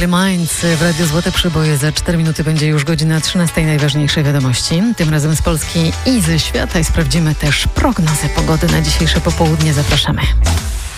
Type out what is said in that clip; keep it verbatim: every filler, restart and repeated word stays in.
Simple Minds w Radiu Złote Przyboje. Za cztery minuty będzie już godzina trzynasta. Najważniejsze wiadomości. Tym razem z Polski i ze świata. I sprawdzimy też prognozę pogody na dzisiejsze popołudnie. Zapraszamy.